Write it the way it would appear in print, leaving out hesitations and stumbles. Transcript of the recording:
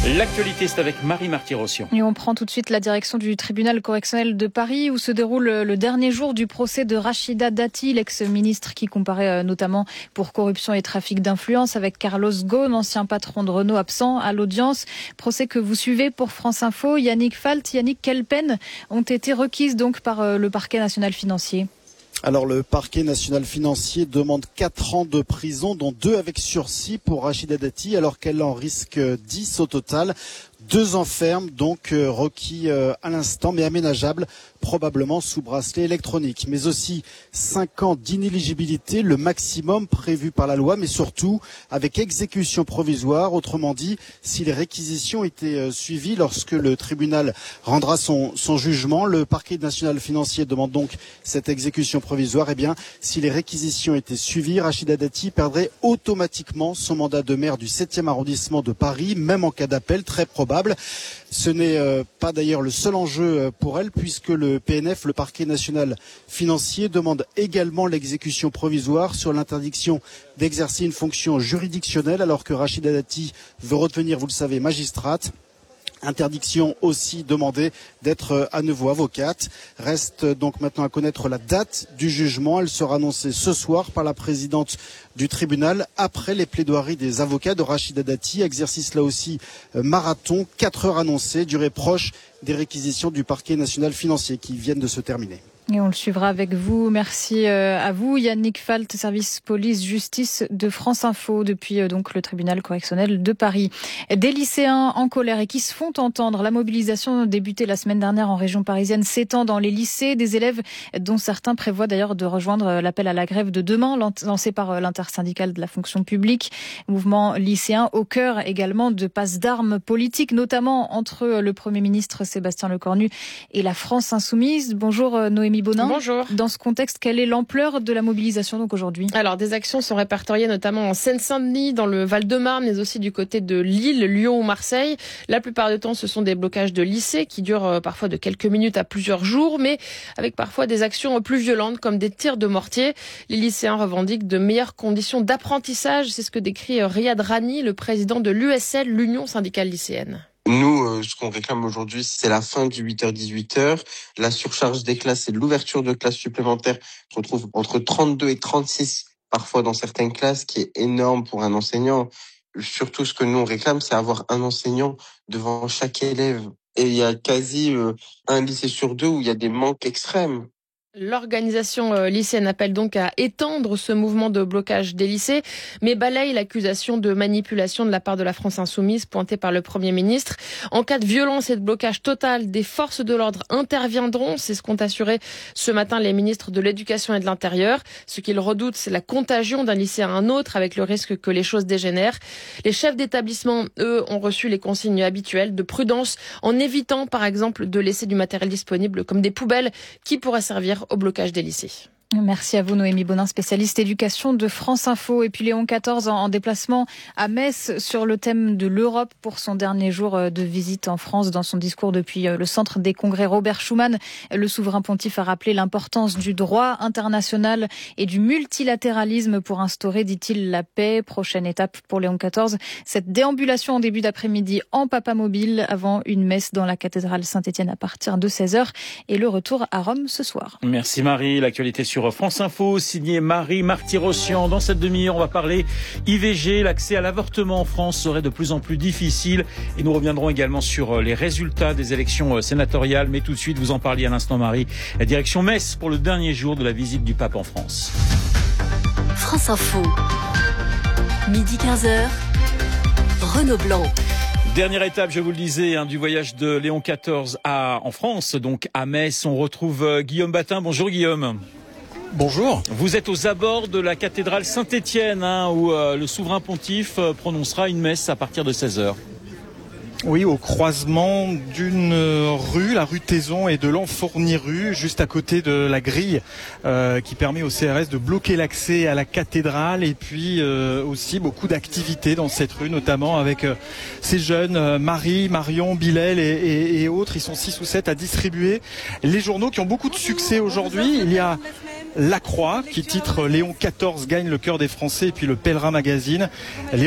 L'actualité, c'est avec Marie Marty-Rossian. Et on prend tout de suite la direction du tribunal correctionnel de Paris où se déroule le dernier jour du procès de Rachida Dati, l'ex-ministre qui comparait notamment pour corruption et trafic d'influence avec Carlos Ghosn, ancien patron de Renault absent à l'audience. Procès que vous suivez pour France Info. Yannick Falt, quelles peines ont été requises donc par le parquet national financier ? Alors le parquet national financier demande 4 ans de prison, dont 2 avec sursis pour Rachida Dati, alors qu'elle en risque 10 au total. 2 ans ferme, donc requis à l'instant, mais aménageable, probablement sous bracelet électronique. Mais aussi 5 ans d'inéligibilité, le maximum prévu par la loi, mais surtout avec exécution provisoire. Autrement dit, si les réquisitions étaient suivies lorsque le tribunal rendra son jugement, le parquet national financier demande donc cette exécution provisoire. Eh bien, si les réquisitions étaient suivies, Rachida Dati perdrait automatiquement son mandat de maire du 7e arrondissement de Paris, même en cas d'appel, très probable. Ce n'est pas d'ailleurs le seul enjeu pour elle, puisque le PNF, le parquet national financier, demande également l'exécution provisoire sur l'interdiction d'exercer une fonction juridictionnelle, alors que Rachida Dati veut redevenir, vous le savez, magistrate. Interdiction aussi demandée d'être à nouveau avocate. Reste donc maintenant à connaître la date du jugement. Elle sera annoncée ce soir par la présidente du tribunal après les plaidoiries des avocats de Rachida Dati. Exercice là aussi marathon, 4 heures annoncées, durée proche des réquisitions du parquet national financier qui viennent de se terminer. Et on le suivra avec vous. Merci à vous, Yannick Falt, service police-justice de France Info, depuis donc le tribunal correctionnel de Paris. Des lycéens en colère et qui se font entendre. La mobilisation débutée la semaine dernière en région parisienne s'étend dans les lycées. Des élèves dont certains prévoient d'ailleurs de rejoindre l'appel à la grève de demain, lancé par l'intersyndicale de la fonction publique. Mouvement lycéen au cœur également de passes d'armes politiques, notamment entre le Premier ministre Sébastien Lecornu et la France insoumise. Bonjour Noémie Bonin. Bonjour. Dans ce contexte, quelle est l'ampleur de la mobilisation donc aujourd'hui ? Alors, des actions sont répertoriées notamment en Seine-Saint-Denis, dans le Val-de-Marne, mais aussi du côté de Lille, Lyon ou Marseille. La plupart du temps, ce sont des blocages de lycées qui durent parfois de quelques minutes à plusieurs jours, mais avec parfois des actions plus violentes comme des tirs de mortier. Les lycéens revendiquent de meilleures conditions d'apprentissage. C'est ce que décrit Riyad Rani, le président de l'USL, l'Union syndicale lycéenne. Nous, ce qu'on réclame aujourd'hui, c'est la fin du 8h-18h, la surcharge des classes et l'ouverture de classes supplémentaires. On retrouve entre 32 et 36 parfois dans certaines classes, qui est énorme pour un enseignant. Surtout, ce que nous on réclame, c'est avoir un enseignant devant chaque élève. Et il y a quasi un lycée sur 2 où il y a des manques extrêmes. L'organisation lycéenne appelle donc à étendre ce mouvement de blocage des lycées, mais balaye l'accusation de manipulation de la part de la France insoumise pointée par le Premier ministre. En cas de violence et de blocage total, des forces de l'ordre interviendront. C'est ce qu'ont assuré ce matin les ministres de l'Éducation et de l'Intérieur. Ce qu'ils redoutent, c'est la contagion d'un lycée à un autre, avec le risque que les choses dégénèrent. Les chefs d'établissement, eux, ont reçu les consignes habituelles de prudence, en évitant, par exemple, de laisser du matériel disponible, comme des poubelles, qui pourraient servir au blocage des lycées. Merci à vous Noémie Bonin, spécialiste éducation de France Info. Et puis Léon XIV en déplacement à Metz sur le thème de l'Europe pour son dernier jour de visite en France. Dans son discours depuis le centre des congrès Robert Schuman, le souverain pontife a rappelé l'importance du droit international et du multilatéralisme pour instaurer, dit-il, la paix. Prochaine étape pour Léon XIV, cette déambulation en début d'après-midi en papamobile avant une messe dans la cathédrale Saint-Étienne à partir de 16h et le retour à Rome ce soir. Merci Marie. L'actualité sur France Info, signé Marie Marty-Rossian. Dans cette demi-heure, on va parler IVG. L'accès à l'avortement en France serait de plus en plus difficile. Et nous reviendrons également sur les résultats des élections sénatoriales. Mais tout de suite, vous en parliez à l'instant, Marie. La direction Metz pour le dernier jour de la visite du pape en France. France Info. Midi 15h. Renaud Blanc. Dernière étape, je vous le disais, du voyage de Léon XIV en France, donc à Metz. On retrouve Guillaume Batin. Bonjour Guillaume. Bonjour. Vous êtes aux abords de la cathédrale Saint-Étienne, où le souverain pontife prononcera une messe à partir de 16h. Oui, au croisement d'une rue, la rue Taison, et de l'Enfourny-rue, juste à côté de la grille qui permet au CRS de bloquer l'accès à la cathédrale, et puis aussi beaucoup d'activités dans cette rue, notamment avec ces jeunes, Marie, Marion, Bilal et autres. Ils sont 6 ou 7 à distribuer les journaux qui ont beaucoup de succès aujourd'hui. Il y a La Croix qui titre Léon XIV gagne le cœur des Français, et puis le Pèlerin Magazine.